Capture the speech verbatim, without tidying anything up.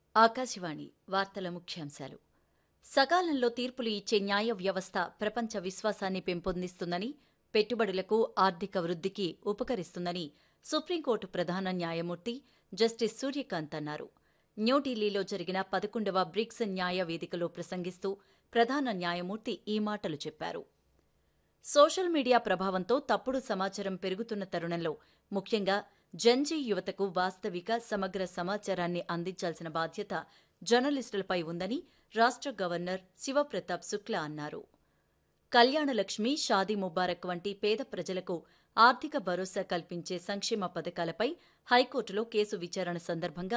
ఆకాశవాణి వార్తల ముఖ్యాంశాలు. సకాలంలో తీర్పులు ఇచ్చే న్యాయ వ్యవస్థ ప్రపంచ విశ్వాసాన్ని పెంపొందిస్తుందని, పెట్టుబడులకు, ఆర్థిక వృద్ధికి ఉపకరిస్తుందని సుప్రీంకోర్టు ప్రధాన న్యాయమూర్తి జస్టిస్ సూర్యకాంత్ అన్నారు. న్యూఢిల్లీలో జరిగిన పదకొండవ బ్రిక్స్ న్యాయ వేదికలో ప్రసంగిస్తూ ప్రధాన న్యాయమూర్తి ఈ మాటలు చెప్పారు. సోషల్ మీడియా ప్రభావంతో తప్పుడు సమాచారం పెరుగుతున్న తరుణంలో ముఖ్యంగా జెన్జీ యువతకు వాస్తవిక, సమగ్ర సమాచారాన్ని అందించాల్సిన బాధ్యత జర్నలిస్టులపై ఉందని రాష్ట్ర గవర్నర్ శివప్రతాప్ శుక్లా అన్నారు. కళ్యాణలక్ష్మి, షాదీ ముబారక్ వంటి పేద ప్రజలకు ఆర్థిక భరోసా కల్పించే సంక్షేమ పథకాలపై హైకోర్టులో కేసు విచారణ సందర్భంగా